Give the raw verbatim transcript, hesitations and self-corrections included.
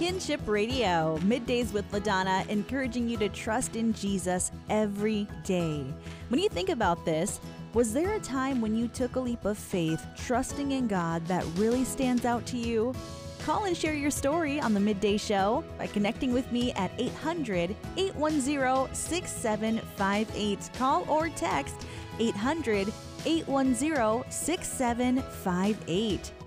Kinship Radio, Middays with LaDonna, encouraging you to trust in Jesus every day. When you think about this, was there a time when you took a leap of faith, trusting in God, that really stands out to you? Call and share your story on the Midday Show by connecting with me at eight hundred, eight one zero, six seven five eight. Call or text eight hundred, eight one zero, six seven five eight.